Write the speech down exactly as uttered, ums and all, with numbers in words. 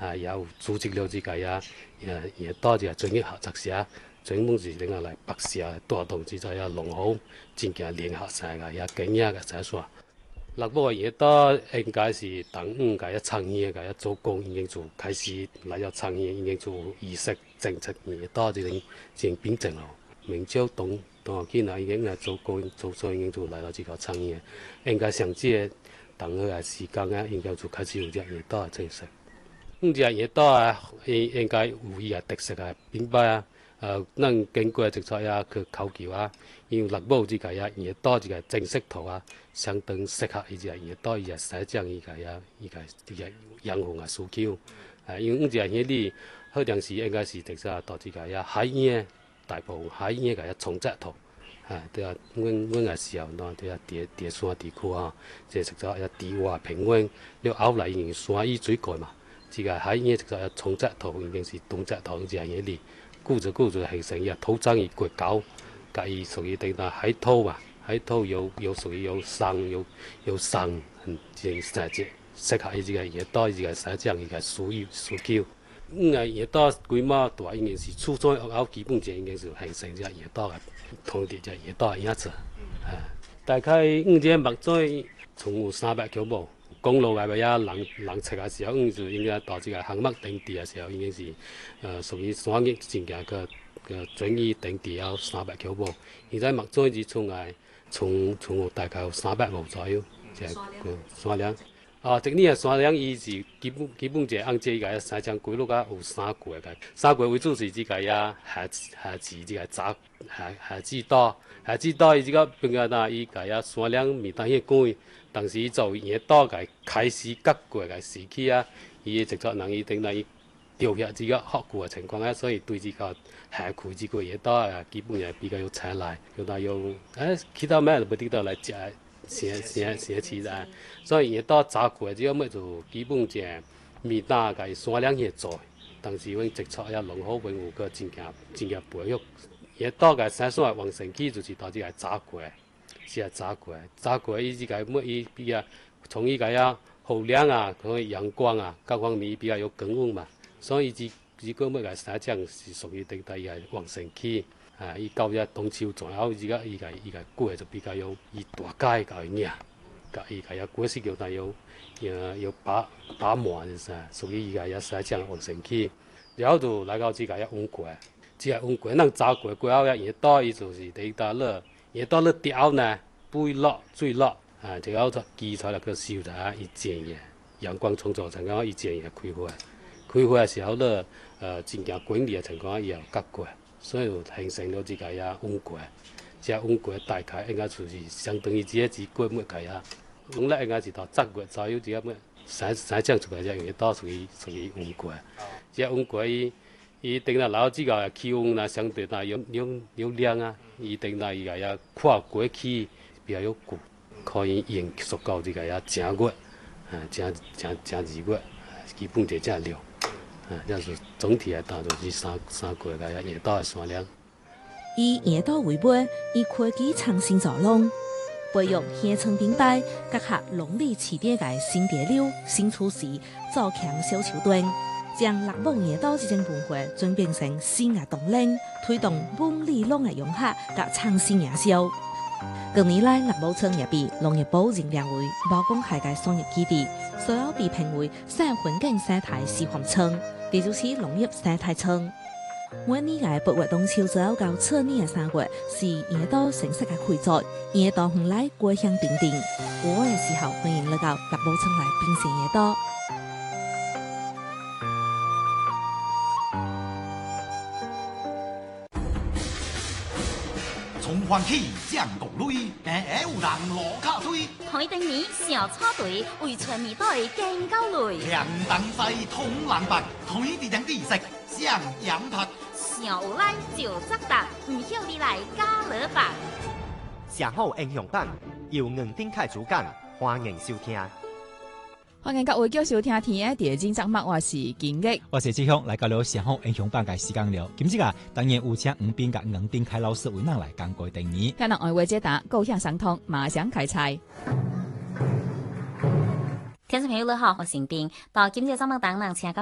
啊，也有組織了這個呀，也也多這個專業學習社，專門是另外來白社帶動這個呀農行進行聯合性嘅也經驗嘅採算。落尾也多應該是當五個一創業嘅一做工已經做開始來要創業已經做意識政策也多這種進行辯證咯。明朝東東去呢已經係做工做做已經做來到這個創業，應該上這當個時間啊應該做開始有啲也多正式。咁就也多啊，應應該有伊個特色啊，明白啊。呃，咱經過直接啊去考究啊，因為落尾這個呀也多這個正式圖啊，相當適合伊個也多伊個實踐伊個呀伊個這個養護啊需求。啊，因為咁就係啲好像是應該是直接到這個呀海燕大部分海燕個呀重質圖。啊，對啊，阮阮個時候喏，對啊，地地山地區啊，即係直接呀地瓦平穩，了後來因為山雨水蓋嘛。這個海燕直接要重質圖已經是動質圖，就係嘢嚟，固就固就形成伊土質伊過高，甲伊屬於定到海土嘛，海土有有屬於有酸有有酸，嗯，即係即適合伊這個嘢多伊個實際伊個需要需求。嗯啊，嘢多規模大已經是初初學校基本就已經是形成隻嘢多個土地隻嘢多樣子，啊，大概五隻目水從有三百條無。公路係咪呀？人人測嘅時候，嗯，就應該到這個項目定地嘅時候，已經是呃屬於山域真正個個專業定地要三百公畝。現在目前是從來從從大概有三百畝左右，就係山梁。啊，這呢個山梁伊是基本基本就按這個三江規律啊有三季嘅，三季為主是這個呀夏夏季這個早夏夏季多，夏季多伊這個變個呾伊個呀山梁未當迄乾。當時做嘢多嘅開始割過嘅時期啊，伊直接能伊定嚟調入這個學過嘅情況啊，所以對這個下區這個嘢多啊，基本係比較有採來，有大有誒其他咩都不得到來食，寫寫寫詞啊，所以嘢多早過這個咩就基本就未打嘅山梁嘢做，當時阮直接也農好維護個真正真正培育，嘢多嘅山山旺盛期就是到這個早過。是啊，早過，早過伊這個乜伊比較從伊個呀雨量啊，佢陽光啊各方面比較有均勻嘛，所以這這個乜個山漿是屬於定在伊個旺盛期啊，伊到咗冬秋左右，這個伊個伊個果就比較有伊大解個影，甲伊個呀果實叫它有有有把把滿就是啊，屬於伊個呀山漿旺盛期，然後就來到這個呀溫過，這個溫過能早過過後呀越多伊就是定到了。嘢多了掉呢，背落最落啊，就有咗基礎嚟個燒就啊，一漸嘅陽光充足情況，一漸嘅開花。開花嘅時候咧，誒真正管理嘅情況也有隔過，所以就形成咗自己呀溫過。這溫過大概應該就是相當於這個支果乜嘅呀，咁咧應該是到十月左右這個乜山山漿出來就越多屬於屬於溫過。這溫過伊伊定到老這個氣溫呢，相對呢有有有涼啊。伊定到伊個呀跨過期比較有骨，可以延續到這個呀正月，啊正正正二月，基本就正了，啊，這是總體來講就是三三季個呀野島的山梁。 以野島為本，以科技創新造農，培育鄉村品牌，結合農業起點嘅新潮流、新趨勢，造強小球隊。將六網野島這種文化轉變成新嘅動能，推動本地農業融合甲創新營銷。近年來，六網村也被農業部認定為無公開嘅商業基地，所有被評為社會環境生態示範村，地主市農業生態村。每年嘅八月冬秋左右到次年嘅三月，是野島成色嘅開作，野島園內果香鼎鼎。五月嘅時候，歡迎來到六網村來品嘗野島。 從歡喜降國淚，硬硬有人落卡推。 台頂年小草隊為村民隊建高壘。 兩當西通人白，推地兩地色上羊拍。 上有來就作答，唔曉你來加勒白。 上好英雄版由吳丁凱主講，歡迎收聽。 歡迎各位繼續收聽天嘅第二節目，我是金玉， 我是志雄，來到了上好英雄版嘅時間了。今次啊，當然有請吳斌甲吳丁凱老師為咱來講過第二。 聽人愛話解答，高興相通，馬上開菜。 聽眾朋友你好，我是吳斌，到今日節目當中請